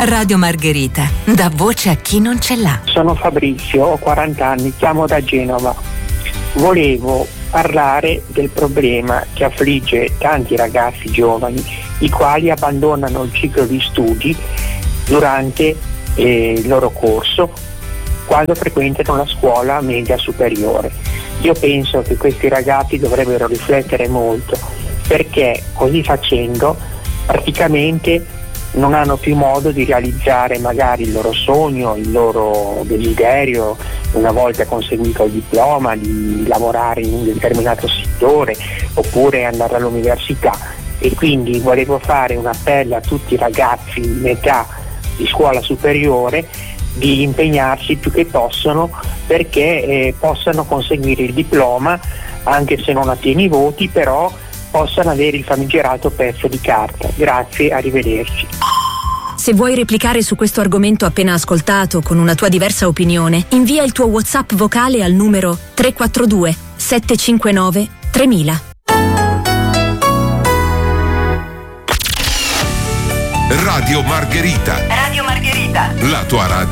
Radio Margherita, dà voce a chi non ce l'ha. Sono Fabrizio, ho 40 anni, chiamo da Genova. Volevo parlare del problema che affligge tanti ragazzi giovani, i quali abbandonano il ciclo di studi durante il loro corso quando frequentano la scuola media superiore. Io penso che questi ragazzi dovrebbero riflettere molto, perché così facendo praticamente non hanno più modo di realizzare magari il loro sogno, il loro desiderio, una volta conseguito il diploma, di lavorare in un determinato settore oppure andare all'università. E quindi volevo fare un appello a tutti i ragazzi in età di scuola superiore di impegnarsi più che possono perché possano conseguire il diploma, anche se non ottieni i voti, però possano avere il famigerato pezzo di carta. Grazie, arrivederci. Se vuoi replicare su questo argomento appena ascoltato con una tua diversa opinione, invia il tuo WhatsApp vocale al numero 342 759 3000. Radio Margherita. Radio Margherita. La tua radio